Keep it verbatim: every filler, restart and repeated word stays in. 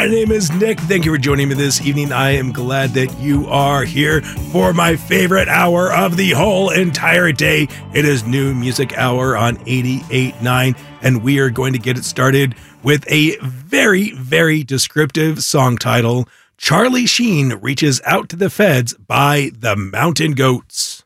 My name is Nick. Thank you for joining me this evening. I am glad that you are here for my favorite hour of the whole entire day. It is New Music Hour on eighty-eight point nine, and we are going to get it started with a very, very descriptive song title, Charlie Sheen Reaches Out to the Feds by the Mountain Goats.